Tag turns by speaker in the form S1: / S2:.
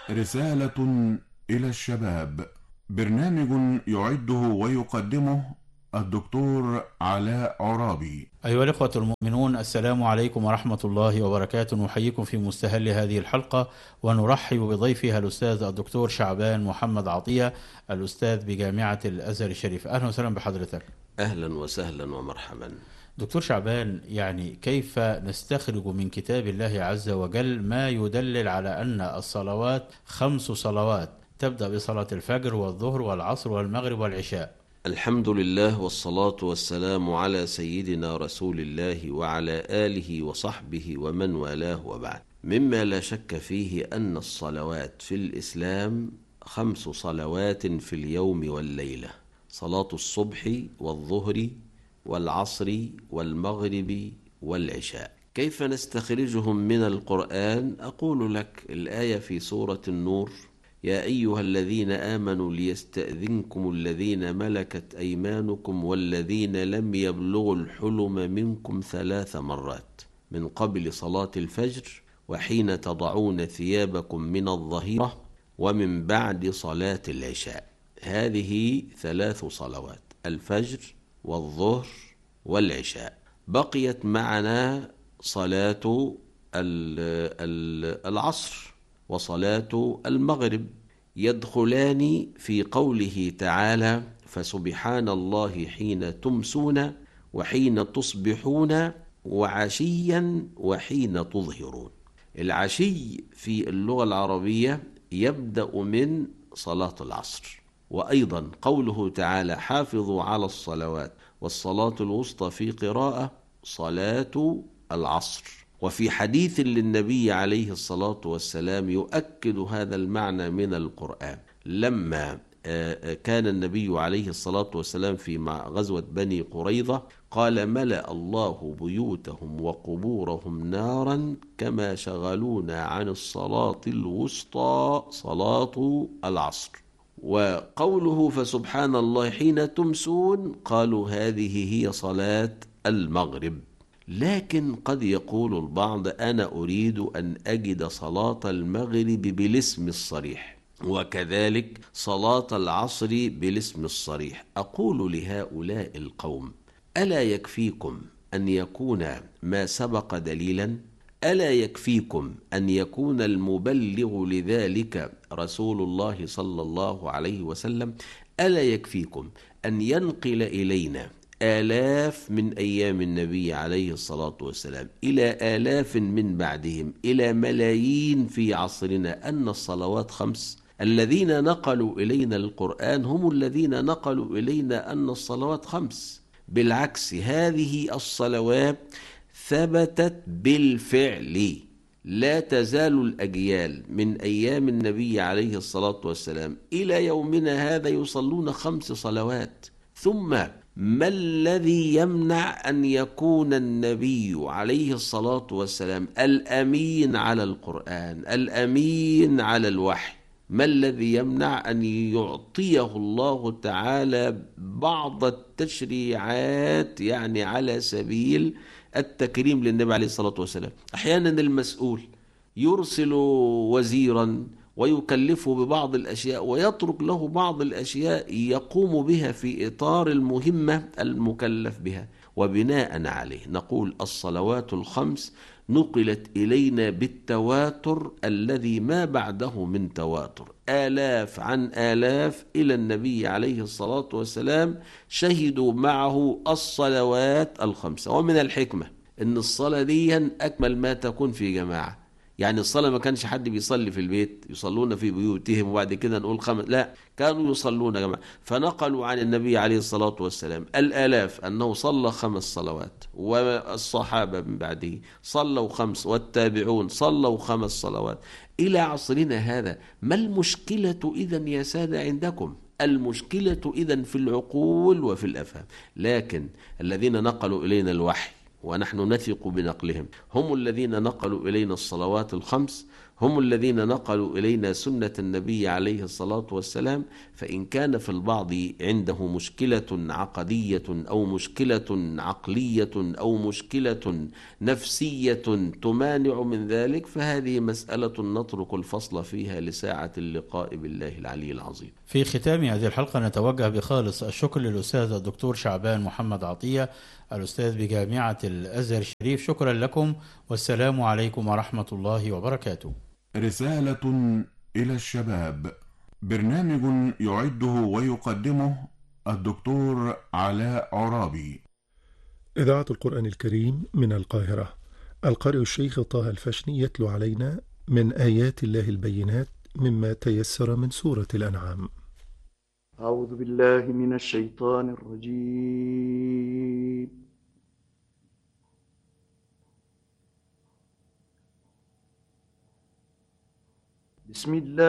S1: رسالة إلى الشباب، برنامج يعده ويقدمه الدكتور علاء عرابي.
S2: أيها الإخوة المؤمنون، السلام عليكم ورحمة الله وبركاته. نحييكم في مستهل هذه الحلقة ونرحب بضيفها الأستاذ الدكتور شعبان محمد عطية، الأستاذ بجامعة الأزهر الشريف. أهلا وسهلا بحضرتك.
S3: أهلا وسهلا ومرحبا.
S2: دكتور شعبان، كيف نستخرج من كتاب الله عز وجل ما يدلل على أن الصلوات 5 صلوات تبدأ بصلاة الفجر والظهر والعصر والمغرب والعشاء؟
S3: الحمد لله والصلاة والسلام على سيدنا رسول الله وعلى آله وصحبه ومن والاه، وبعد. مما لا شك فيه أن الصلوات في الإسلام 5 صلوات في اليوم والليلة: صلاة الصبح والظهر والعصر والمغرب والعشاء. كيف نستخرجهم من القرآن؟ أقول لك الآية في سورة النور: يا أيها الذين آمنوا ليستأذنكم الذين ملكت أيمانكم والذين لم يبلغوا الحلم منكم 3 مرات من قبل صلاة الفجر وحين تضعون ثيابكم من الظهيرة ومن بعد صلاة العشاء. هذه 3 صلوات: الفجر والظهر والعشاء. بقيت معنا صلاة العصر وصلاة المغرب، يدخلان في قوله تعالى: فسبحان الله حين تمسون وحين تصبحون وعشيا وحين تظهرون. العشي في اللغة العربية يبدأ من صلاة العصر. وأيضا قوله تعالى: حافظوا على الصلوات والصلاة الوسطى، في قراءة صلاة العصر. وفي حديث للنبي عليه الصلاة والسلام يؤكد هذا المعنى من القرآن، لما كان النبي عليه الصلاة والسلام في غزوة بني قريظة قال: ملأ الله بيوتهم وقبورهم نارا كما شغلونا عن الصلاة الوسطى صلاة العصر. وقوله فسبحان الله حين تمسون قالوا هذه هي صلاة المغرب. لكن قد يقول البعض: أنا أريد أن أجد صلاة المغرب بالاسم الصريح وكذلك صلاة العصر بالاسم الصريح. أقول لهؤلاء القوم: ألا يكفيكم أن يكون ما سبق دليلا؟ ألا يكفيكم أن يكون المبلغ لذلك رسول الله صلى الله عليه وسلم؟ ألا يكفيكم أن ينقل إلينا آلاف من أيام النبي عليه الصلاة والسلام إلى آلاف من بعدهم إلى ملايين في عصرنا أن الصلوات 5؟ الذين نقلوا إلينا القرآن هم الذين نقلوا إلينا أن الصلوات 5. بالعكس، هذه الصلوات ثبتت بالفعل. لا تزال الأجيال من أيام النبي عليه الصلاة والسلام إلى يومنا هذا يصلون 5 صلوات. ثم ما الذي يمنع أن يكون النبي عليه الصلاة والسلام الأمين على القرآن، الأمين على الوحي؟ ما الذي يمنع أن يعطيه الله تعالى بعض التشريعات على سبيل التكريم للنبي عليه الصلاة والسلام؟ أحيانا المسؤول يرسل وزيرا ويكلفه ببعض الأشياء ويترك له بعض الأشياء يقوم بها في إطار المهمة المكلف بها، وبناء عليه نقول الصلوات 5 نقلت إلينا بالتواتر الذي ما بعده من تواتر، آلاف عن آلاف إلى النبي عليه الصلاة والسلام شهدوا معه الصلوات 5. ومن الحكمة أن الصلاة دي أكمل ما تكون في جماعة. الصلاة ما كانش حد بيصلي في البيت، يصلون في بيوتهم وبعد كده نقول 5، لا، كانوا يصلون يا جماعة. فنقلوا عن النبي عليه الصلاة والسلام الآلاف أنه صلى 5 صلوات، والصحابة من بعده صلوا 5، والتابعون صلوا 5 صلوات إلى عصرنا هذا. ما المشكلة إذن يا سادة عندكم؟ المشكلة إذن في العقول وفي الأفهام. لكن الذين نقلوا إلينا الوحي ونحن نثق بنقلهم هم الذين نقلوا إلينا الصلوات 5، هم الذين نقلوا إلينا سنة النبي عليه الصلاة والسلام. فإن كان في البعض عنده مشكلة عقدية أو مشكلة عقلية أو مشكلة نفسية تمانع من ذلك، فهذه مسألة نترك الفصل فيها لساعة اللقاء بالله العلي العظيم.
S2: في ختام هذه الحلقة نتوجه بخالص الشكر للأستاذ الدكتور شعبان محمد عطية، الأستاذ بجامعة الأزهر الشريف. شكرا لكم، والسلام عليكم ورحمة الله وبركاته.
S1: رسالة إلى الشباب، برنامج يعده ويقدمه الدكتور علاء عرابي.
S4: إذاعة القرآن الكريم من القاهرة. القارئ الشيخ طه الفشني يتلو علينا من آيات الله البينات مما تيسر من سورة الأنعام.
S5: أعوذ بالله من الشيطان الرجيم. بسم الله